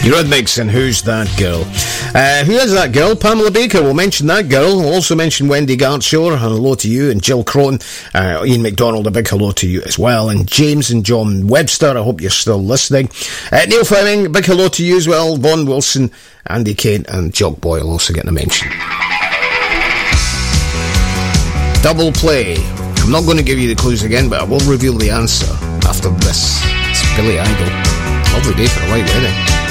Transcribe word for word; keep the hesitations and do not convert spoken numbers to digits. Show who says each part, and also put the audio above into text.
Speaker 1: Eurythmics and Who's That Girl? Uh, who is that girl? Pamela Baker. We'll mention that girl. We'll also mention Wendy Gartshaw. Hello to you. And Jill Croton. Uh, Ian McDonald, a big hello to you as well. And James and John Webster, I hope you're still listening. Uh, Neil Fleming, big hello to you as well. Vaughan Wilson, Andy Kane and Jock Boyle also getting a mention. Double play. I'm not going to give you the clues again, but I will reveal the answer after this. It's Billy Idol. Lovely day for a white wedding.